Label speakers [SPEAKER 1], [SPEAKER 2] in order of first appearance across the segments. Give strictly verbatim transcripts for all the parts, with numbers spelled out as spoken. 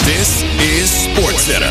[SPEAKER 1] This is SportsCenter.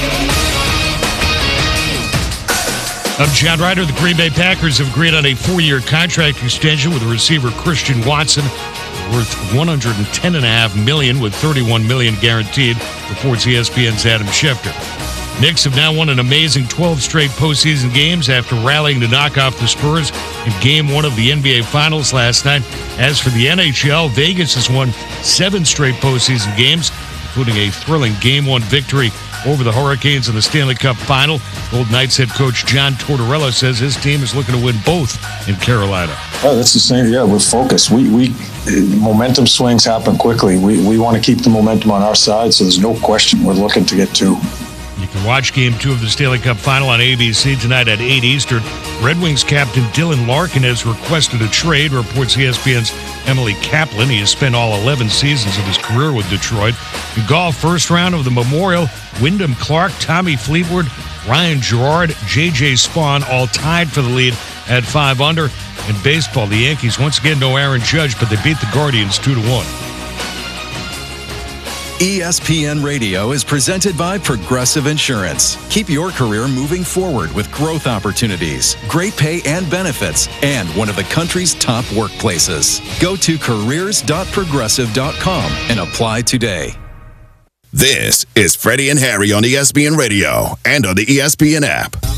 [SPEAKER 2] I'm John Ryder. The Green Bay Packers have agreed on a four-year contract extension with the receiver Christian Watson, worth one hundred ten point five million dollars with thirty-one million dollars guaranteed, reports E S P N's Adam Schefter. Knicks have now won an amazing twelve straight postseason games after rallying to knock off the Spurs in Game one of the N B A Finals last night. As for the N H L, Vegas has won seven straight postseason games, including a thrilling Game one victory over the Hurricanes in the Stanley Cup Final. Golden Knights head coach John Tortorella says his team is looking to win both in Carolina.
[SPEAKER 3] Oh, that's the same. Yeah, we're focused. We we momentum swings happen quickly. We we want to keep the momentum on our side, so there's no question we're looking to get two.
[SPEAKER 2] You can watch Game two of the Stanley Cup Final on A B C tonight at eight Eastern. Red Wings captain Dylan Larkin has requested a trade, reports E S P N's Emily Kaplan. He has spent all eleven seasons of his career with Detroit. In golf, first round of the Memorial, Wyndham Clark, Tommy Fleetwood, Ryan Gerard, J J Spawn all tied for the lead at five under. In baseball, the Yankees once again no Aaron Judge, but they beat the Guardians two to one.
[SPEAKER 1] E S P N Radio is presented by Progressive Insurance. Keep your career moving forward with growth opportunities, great pay and benefits, and one of the country's top workplaces. Go to careers dot progressive dot com and apply today. This is Freddie and Harry on E S P N Radio and on the E S P N app.